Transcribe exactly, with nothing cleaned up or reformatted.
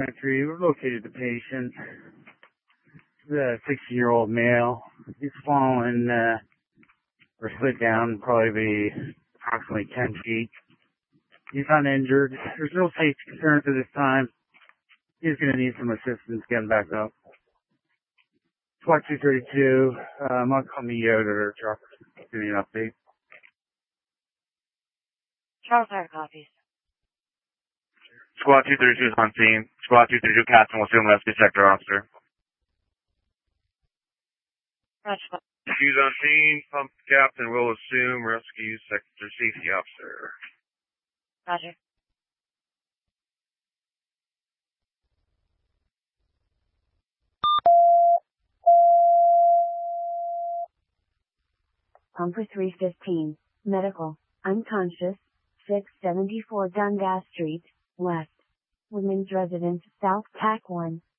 three, we located the patient. The sixty-year-old male. He's fallen uh, or slid down probably approximately ten feet. He's uninjured. There's no safety concerns at this time. He's going to need some assistance getting back up. SWAT two thirty-two, uh, I'm on coming out of their truck. Give me an update. Charles Hart copies. SWAT two thirty-two is on scene. SWAT two thirty-two, Captain will assume rescue sector officer. Roger. She's on scene. Pump Captain will assume rescue sector safety officer. Roger. Pumper three fifteen, medical, unconscious, six seventy-four Dundas Street, West. Women's residence, South Tack one.